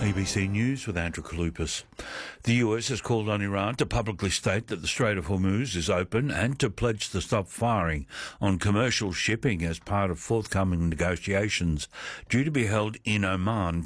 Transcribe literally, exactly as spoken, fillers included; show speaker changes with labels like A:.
A: A B C News with Andrew Kalupas. The U S has called on Iran to publicly state that the Strait of Hormuz is open and to pledge to stop firing on commercial shipping as part of forthcoming negotiations due to be held in Oman